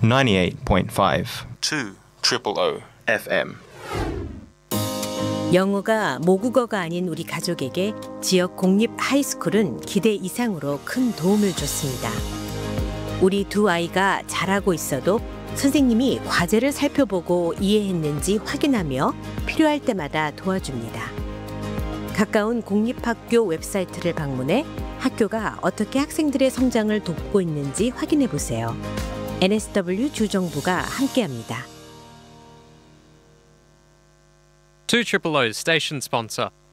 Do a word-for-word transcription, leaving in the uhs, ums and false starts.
ninety-eight point five two triple O 에프엠. 영어가 모국어가 아닌 우리 가족에게 지역 공립 하이스쿨은 기대 이상으로 큰 도움을 줬습니다. 우리 두 아이가 잘하고 있어도 선생님이 과제를 살펴보고 이해했는지 확인하며 필요할 때마다 도와줍니다. 가까운 공립학교 웹사이트를 방문해 학교가 어떻게 학생들의 성장을 돕고 있는지 확인해 보세요. 엔에스더블유 주정부가 함께합니다. two O's station sponsor.